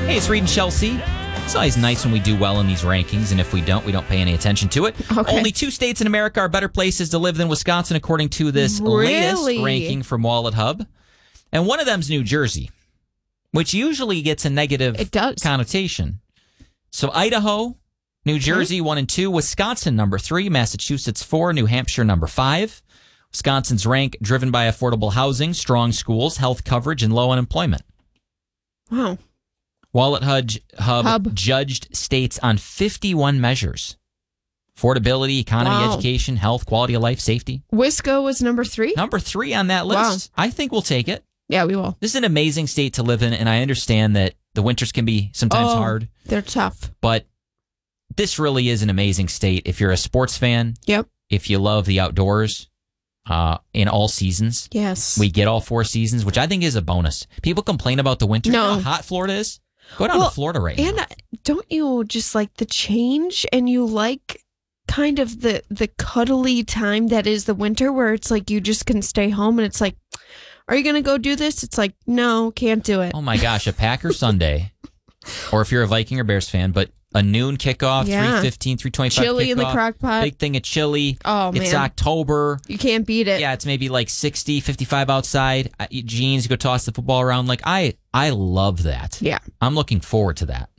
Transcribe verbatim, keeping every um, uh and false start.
Hey, it's Reed and Chelsea. It's always nice when we do well in these rankings, and if we don't, we don't pay any attention to it. Okay. Only two states in America are better places to live than Wisconsin, according to this latest Really? ranking from Wallet Hub. And one of them's New Jersey, which usually gets a negative It does. connotation. So Idaho, New Jersey, one and two. Wisconsin, number three. Massachusetts, four. New Hampshire, number five. Wisconsin's rank driven by affordable housing, strong schools, health coverage, and low unemployment. Wow. Wallet Hub, Hub, Hub. judged states on fifty-one measures. Affordability, economy, Wow. education, health, quality of life, safety. Wisco was number three? Number three on that list. I think we'll take it. Yeah, we will. This is an amazing state to live in, and I understand that the winters can be sometimes Oh, hard, They're tough. but this really is an amazing state. If you're a sports fan, Yep. if you love the outdoors uh, in all seasons, Yes. we get all four seasons, which I think is a bonus. People complain about the winter. No. You know how hot Florida is? Go down Well, to Florida right and now. uh, don't you just like the change and you like kind of the the cuddly time that is the winter where it's like you just can stay home and it's like, are you going to go do this? It's like, no, can't do it. Oh my gosh, a Packer Sunday, or if you're a Viking or Bears fan, but a noon kickoff, Yeah. three fifteen, three twenty-five Chili kickoff, in the crock pot. big thing of chili. Oh, It's man. October. You can't beat it. Yeah, it's maybe like sixty, fifty-five outside. I eat jeans, go toss the football around. Like, I, I love that. Yeah. I'm looking forward to that.